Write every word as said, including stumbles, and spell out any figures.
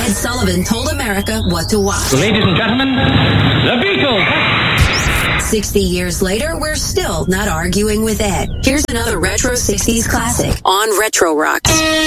Ed Sullivan told America what to watch. Ladies and gentlemen, the Beatles. Sixty years later, we're still not arguing with Ed. Here's another retro sixties classic on Retro Rocks.